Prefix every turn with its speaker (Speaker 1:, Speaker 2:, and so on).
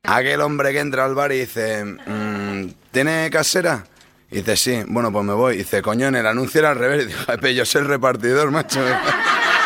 Speaker 1: Aquel hombre que entra al bar y dice, ¿tiene casera? Y dice, sí, bueno, pues me voy. Y dice, coño, en el anuncio era al revés. Y dice, yo soy el repartidor, macho.